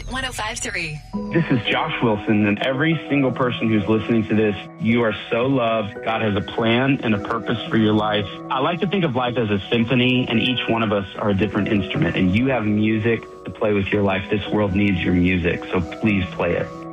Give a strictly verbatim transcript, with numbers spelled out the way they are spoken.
one oh five point three. This is Josh Wilson, and every single person who's listening to this, you are so loved. God has a plan and a purpose for your life. I like to think of life as a symphony, and each one of us are a different instrument, and you have music to play with your life. This world needs your music, so please play it.